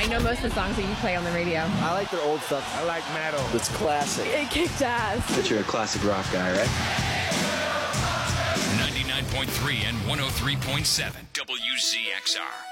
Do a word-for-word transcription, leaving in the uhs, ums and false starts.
I know most of the songs that you play on the radio. I like their old stuff. I like metal. It's classic. It kicked ass. But you're a classic rock guy, right? ninety-nine point three and one oh three point seven W Z X R.